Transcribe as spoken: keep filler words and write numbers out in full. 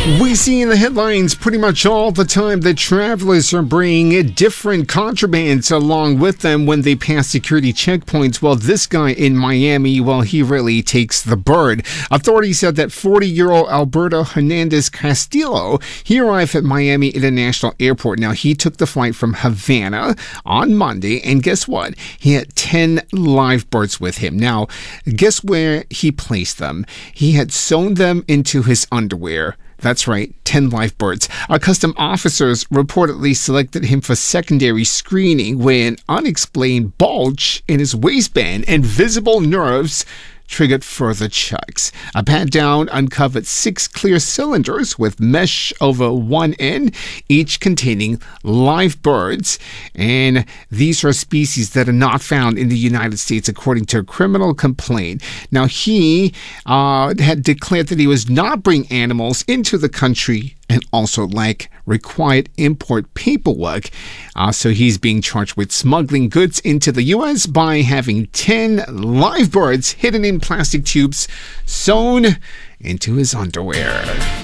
We see in the headlines pretty much all the time that travelers are bringing different contrabands along with them when they pass security checkpoints. Well, this guy in Miami, well, he really takes the bird. Authorities said that forty-year-old Alberto Hernandez Castillo, he arrived at Miami International Airport. Now, he took the flight from Havana on Monday, and guess what? He had ten live birds with him. Now, guess where he placed them? He had sewn them into his underwear. That's right, ten live birds. Our custom officers reportedly selected him for secondary screening when an unexplained bulge in his waistband and visible nerves triggered further checks. A pat-down uncovered six clear cylinders with mesh over one end, each containing live birds, and these are species that are not found in the United States, according to a criminal complaint. Now, he uh, had declared that he was not bringing animals into the country and also lack required import paperwork. Uh, so he's being charged with smuggling goods into the U S by having ten live birds hidden in plastic tubes sewn into his underwear.